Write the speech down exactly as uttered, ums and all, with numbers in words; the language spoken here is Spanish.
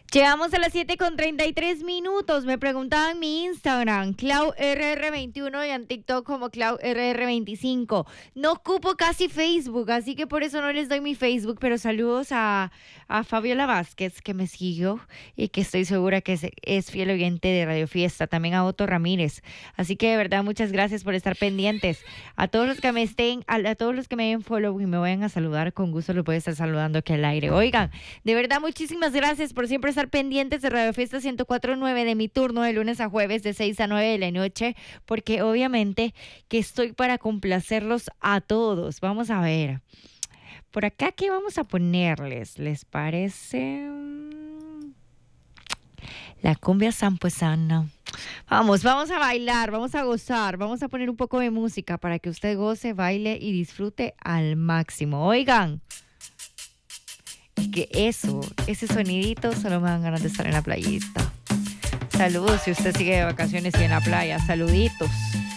Llegamos a las siete con treinta y tres minutos. Me preguntaban en mi Instagram, Clau R R veintiuno, y en TikTok como Clau R R veinticinco. No ocupo casi Facebook, así que por eso no les doy mi Facebook, pero saludos a, a Fabiola Vázquez, que me siguió y que estoy segura que es, es fiel oyente de Radio Fiesta. También a Otto Ramírez. Así que de verdad, muchas gracias por estar pendientes. A todos los que me estén, a, a todos los que me den follow y me vayan a saludar, con gusto los voy a estar saludando aquí al aire. Oigan, de verdad, muchísimas gracias por siempre estar pendientes de Radio Fiesta ciento cuatro punto nueve, de mi turno de lunes a jueves de seis a nueve de la noche, porque obviamente que estoy para complacerlos a todos. Vamos a ver. Por acá, ¿qué vamos a ponerles? ¿Les parece? La cumbia sampuesana. Vamos, vamos a bailar, vamos a gozar, vamos a poner un poco de música para que usted goce, baile y disfrute al máximo. Oigan, que eso, ese sonidito solo me dan ganas de estar en la playita. Saludos si usted sigue de vacaciones y en la playa. Saluditos.